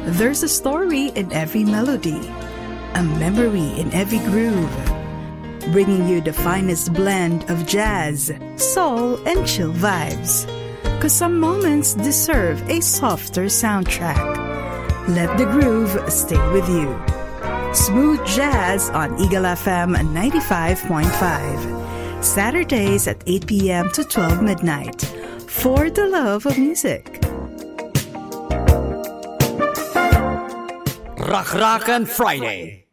There's a story in every melody, a memory in every groove, bringing you the finest blend of jazz, soul, and chill vibes. 'Cause some moments deserve a softer soundtrack. Let the groove stay with you. Smooth Jazz on Eagle FM 95.5. Saturdays at 8 p.m. to 12 midnight. For the love of music. Rock Rock and Friday.